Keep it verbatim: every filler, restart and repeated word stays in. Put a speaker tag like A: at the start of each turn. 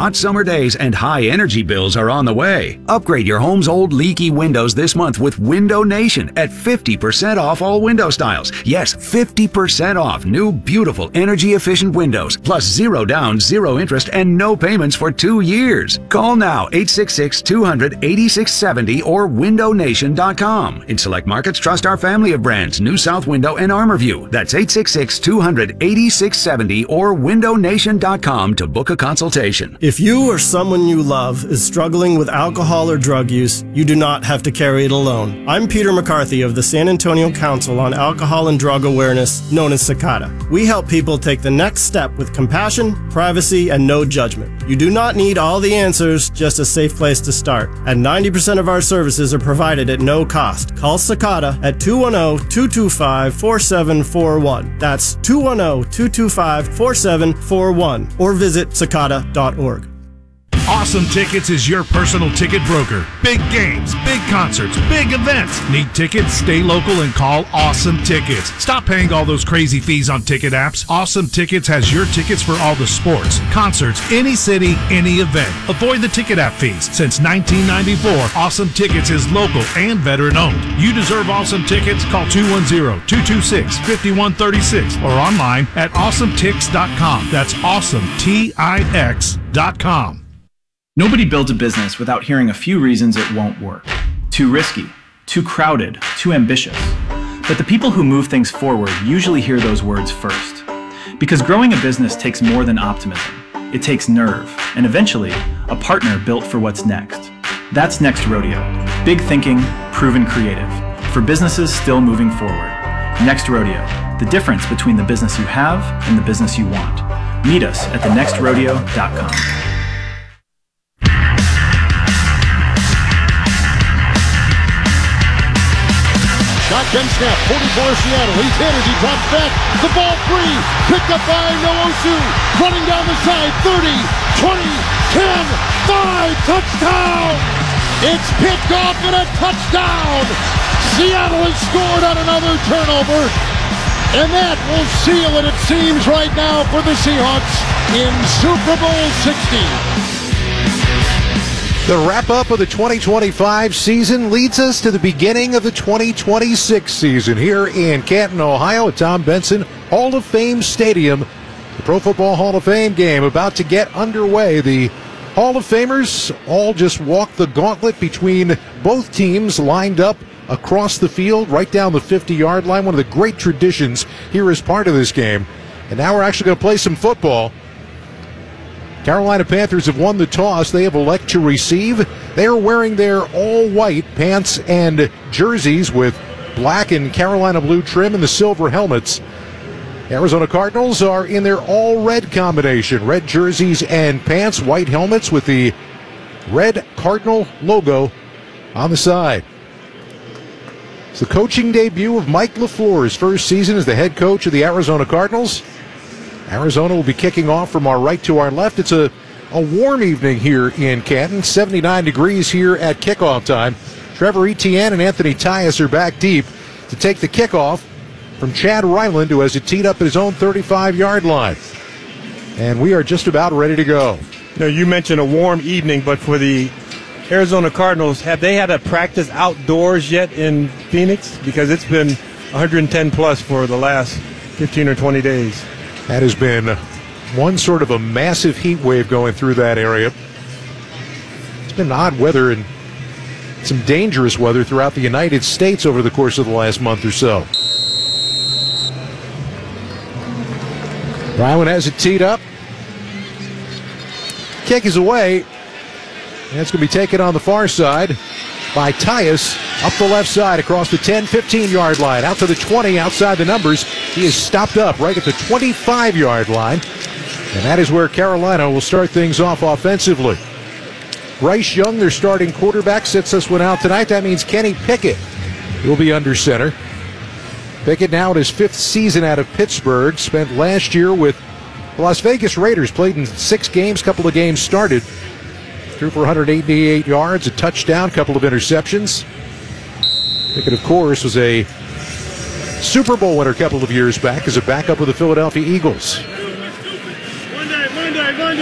A: Hot summer days and high energy bills are on the way. Upgrade your home's old leaky windows this month with Window Nation at fifty percent off all window styles. Yes, fifty percent off new, beautiful, energy-efficient windows, plus zero down, zero interest, and no payments for two years. Call now, eight six six, two hundred, eighty-six seventy or window nation dot com. In select markets, trust our family of brands, New South Window and ArmorView. That's eight six six, two hundred, eighty-six seventy or window nation dot com to book a consultation.
B: If you or someone you love is struggling with alcohol or drug use, you do not have to carry it alone. I'm Peter McCarthy of the San Antonio Council on Alcohol and Drug Awareness, known as CICADA. We help people take the next step with compassion, privacy, and no judgment. You do not need all the answers, just a safe place to start. And ninety percent of our services are provided at no cost. Call CICADA at two one zero, two two five, four seven four one. That's two one zero, two two five, four seven four one. Or visit cicada dot org.
C: Awesome Tickets is your personal ticket broker. Big games, big concerts, big events. Need tickets? Stay local and call Awesome Tickets. Stop paying all those crazy fees on ticket apps. Awesome Tickets has your tickets for all the sports, concerts, any city, any event. Avoid the ticket app fees. Since nineteen ninety-four, Awesome Tickets is local and veteran owned. You deserve Awesome Tickets. Call two one zero, two two six, five one three six or online at awesome tix dot com. That's awesome, T I X dot com.
D: Nobody builds a business without hearing a few reasons it won't work. Too risky, too crowded, too ambitious. But the people who move things forward usually hear those words first. Because growing a business takes more than optimism. It takes nerve, and eventually, a partner built for what's next. That's Next Rodeo. Big thinking, proven creative. For businesses still moving forward. Next Rodeo. The difference between the business you have and the business you want. Meet us at the next rodeo dot com.
E: Shotgun snap, forty-four Seattle. He's hit as he drops back. The ball free. Picked up by Nwosu. Running down the side. thirty, twenty, ten, five. Touchdown! It's picked off and a touchdown! Seattle has scored on another turnover. And that will seal it, it seems, right now for the Seahawks in Super Bowl sixty.
F: The wrap-up of the twenty twenty-five season leads us to the beginning of the twenty twenty-six season here in Canton, Ohio at Tom Benson Hall of Fame Stadium. The Pro Football Hall of Fame game about to get underway. The Hall of Famers all just walked the gauntlet between both teams lined up across the field, right down the fifty-yard line. One of the great traditions here as part of this game. And now we're actually going to play some football. Carolina Panthers have won the toss. They have elected to receive. They are wearing their all-white pants and jerseys with black and Carolina blue trim and the silver helmets. Arizona Cardinals are in their all-red combination. Red jerseys and pants, white helmets with the red Cardinal logo on the side. It's the coaching debut of Mike LaFleur, his first season as the head coach of the Arizona Cardinals. Arizona will be kicking off from our right to our left. It's a, a warm evening here in Canton, seventy-nine degrees here at kickoff time. Trevor Etienne and Anthony Tyus are back deep to take the kickoff from Chad Ryland, who has it teed up at his own thirty-five-yard line. And we are just about ready to go.
G: Now, you mentioned a warm evening, but for the Arizona Cardinals, have they had a practice outdoors yet in Phoenix? Because it's been one hundred ten plus for the last fifteen or twenty days.
F: That has been one sort of a massive heat wave going through that area. It's been odd weather and some dangerous weather throughout the United States over the course of the last month or so. Ryland has it teed up. Kick is away. And it's going to be taken on the far side by Tyus up the left side across the ten, fifteen-yard line. Out to the twenty, outside the numbers. He is stopped up right at the twenty-five-yard line. And that is where Carolina will start things off offensively. Bryce Young, their starting quarterback, sits this one out tonight. That means Kenny Pickett will be under center. Pickett now in his fifth season out of Pittsburgh. Spent last year with the Las Vegas Raiders. Played in six games, couple of games started. Threw for one hundred eighty-eight yards, a touchdown, couple of interceptions. Pickett, of course, was a Super Bowl winner a couple of years back as a backup with the Philadelphia Eagles.